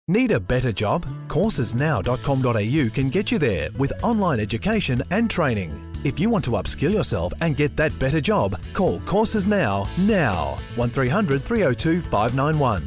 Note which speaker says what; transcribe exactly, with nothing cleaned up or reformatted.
Speaker 1: Need a better job? courses now dot com dot a u can get you there with online education and training. If you want to upskill yourself and get that better job, call Courses Now now. one three hundred three oh two five nine one.